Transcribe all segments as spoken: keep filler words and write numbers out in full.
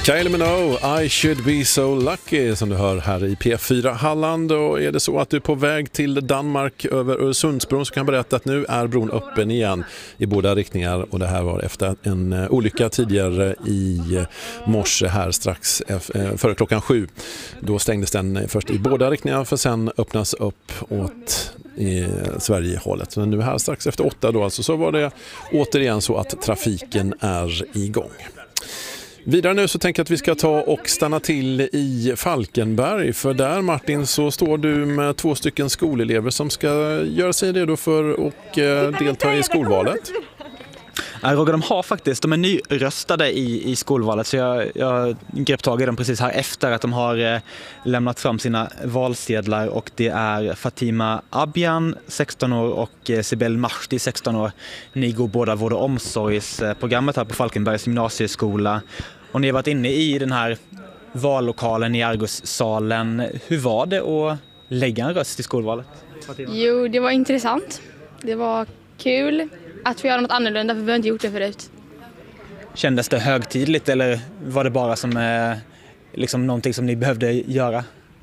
Kylie Minogue, I should be so lucky, som du hör här i P fyra Halland. Och är det så att du är på väg till Danmark över Öresundsbron, så kan jag berätta att nu är bron öppen igen i båda riktningar. Och det här var efter en olycka tidigare i morse här strax före klockan sju. Då stängdes den först i båda riktningar för sen öppnas upp åt i Sverigehållet. Men nu här strax efter åtta då alltså, så var det återigen så att trafiken är igång. Vidare nu så tänker jag att vi ska ta och stanna till i Falkenberg, för där, Martin, så står du med två stycken skolelever som ska göra sig redo för att delta i skolvalet. Ja, Roger, de har faktiskt, de är nyröstade i, i skolvalet, så jag, jag grep tag i dem precis här efter att de har eh, lämnat fram sina valsedlar, och det är Fatima Abyan, sexton år, och eh, Sibel Mahdi, sexton år. Ni går båda vård- och omsorgsprogrammet här på Falkenbergs gymnasieskola, och ni har varit inne i den här vallokalen i Argussalen. Hur var det att lägga en röst i skolvalet, Fatima? Jo, det var intressant. Det var kul att vi gör något annorlunda, för vi har inte gjort det förut. Kändes det högtidligt, eller var det bara som eh, liksom någonting som ni behövde göra?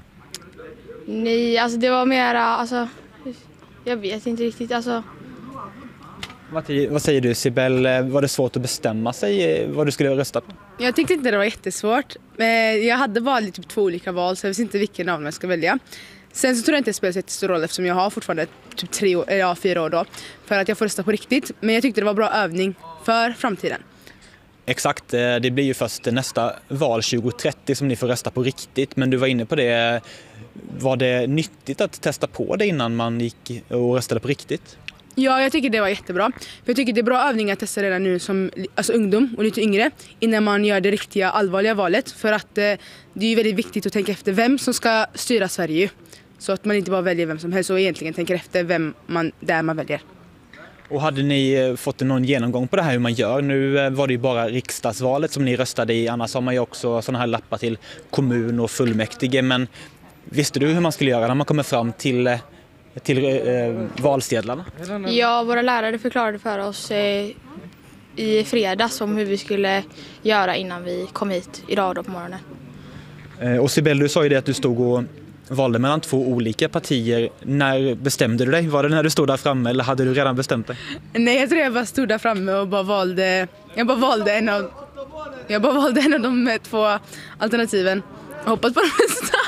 Nej, alltså det var mera, alltså, jag vet inte riktigt. Alltså. Vad, vad säger du, Sibel? Var det svårt att bestämma sig vad du skulle rösta på? Jag tyckte inte det var jättesvårt. Jag hade bara typ två olika val, så jag visste inte vilken av dem jag ska välja. Sen så tror jag inte det spelar så jättestor roll, eftersom jag har fortfarande typ tre år, ja, fyra år då, för att jag får rösta på riktigt. Men jag tyckte det var bra övning för framtiden. Exakt, det blir ju först nästa val tjugo trettio som ni får rösta på riktigt. Men du var inne på det, var det nyttigt att testa på det innan man gick och röstade på riktigt? Ja, jag tycker det var jättebra. För jag tycker det är bra övning att testa redan nu som alltså ungdom och lite yngre, innan man gör det riktiga allvarliga valet. För att eh, det är ju väldigt viktigt att tänka efter vem som ska styra Sverige. Så att man inte bara väljer vem som helst och egentligen tänker efter vem man, där man väljer. Och hade ni fått någon genomgång på det här hur man gör? Nu var det ju bara riksdagsvalet som ni röstade i, annars har man ju också sådana här lappar till kommun och fullmäktige. Men visste du hur man skulle göra när man kommer fram till, till eh, valsedlarna? Ja, våra lärare förklarade för oss eh, i fredags om hur vi skulle göra innan vi kom hit idag då på morgonen. Eh, och Sibel, du sa ju det att du stod och valde mellan två olika partier. När bestämde du dig? Var det när du stod där framme, eller hade du redan bestämt dig? Nej, jag tror jag bara stod där framme och bara valde, jag bara valde en av, jag bara valde en av de två alternativen och hoppades på det bästa.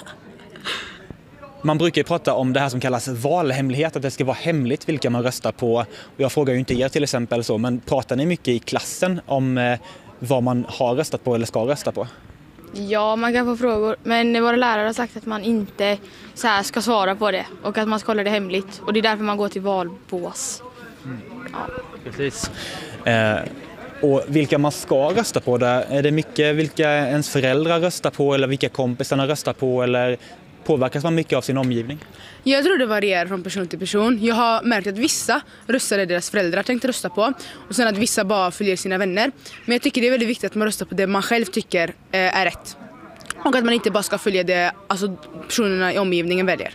Man brukar ju prata om det här som kallas valhemlighet, att det ska vara hemligt vilka man röstar på. Och jag frågar ju inte er till exempel så, men pratar ni mycket i klassen om eh, vad man har röstat på eller ska rösta på? Ja, man kan få frågor, men våra lärare har sagt att man inte så här ska svara på det och att man ska hålla det hemligt. Och det är därför man går till valbås. Mm. Ja. Precis. Eh, och vilka man ska rösta på, där är det mycket vilka ens föräldrar röstar på eller vilka kompisarna röstar på, eller påverkas man mycket av sin omgivning? Jag tror det varierar från person till person. Jag har märkt att vissa röstar deras föräldrar tänkte rösta på, och sen att vissa bara följer sina vänner. Men jag tycker det är väldigt viktigt att man röstar på det man själv tycker eh, är rätt. Och att man inte bara ska följa det alltså, personerna i omgivningen väljer.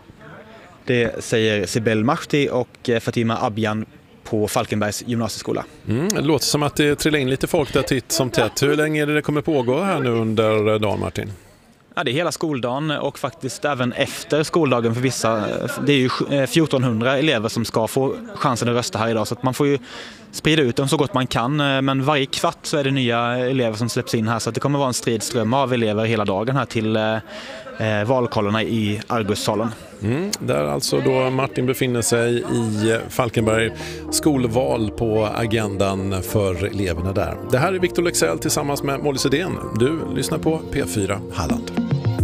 Det säger Sibel Mahdi och Fatima Abyan på Falkenbergs gymnasieskola. Mm, det låter som att det trillar in lite folk där titt som tätt. Hur länge är det det kommer pågå här nu under dagen, Martin? Ja, det är hela skoldagen och faktiskt även efter skoldagen för vissa. Det är ju fjortonhundra elever som ska få chansen att rösta här idag, så att man får ju sprida ut dem så gott man kan. Men varje kvart så är det nya elever som släpps in här, så att det kommer vara en stridström av elever hela dagen här till eh, valkollarna i Argussalen. Mm, där alltså då Martin befinner sig i Falkenberg, skolval på agendan för eleverna där. Det här är Victor Lexell tillsammans med Molly Sedén. Du lyssnar på P fyra Halland.